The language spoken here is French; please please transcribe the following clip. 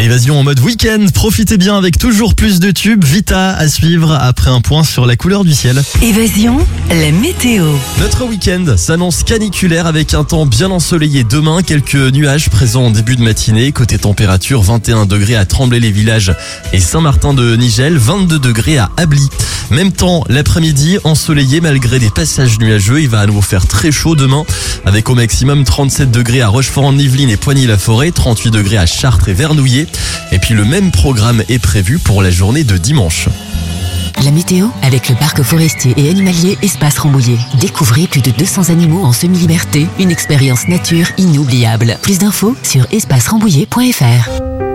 Évasion en mode week-end, profitez bien avec toujours plus de tubes. Vita à suivre après un point sur la couleur du ciel. Évasion, la météo. Notre week-end s'annonce caniculaire avec un temps bien ensoleillé demain. Quelques nuages présents en début de matinée. Côté température, 21 degrés à Tremblay-les-Villages et Saint-Martin-de-Nigel, 22 degrés à Ably. Même temps, l'après-midi, ensoleillé malgré des passages nuageux. Il va à nouveau faire très chaud demain avec au maximum 37 degrés à Rochefort-en-Yvelines et Poigny-la-Forêt, 38 degrés à Chartres et Vernouillet. Et puis le même programme est prévu pour la journée de dimanche. La météo avec le parc forestier et animalier Espace Rambouillet. Découvrez plus de 200 animaux en semi-liberté. Une expérience nature inoubliable. Plus d'infos sur espacerambouillet.fr.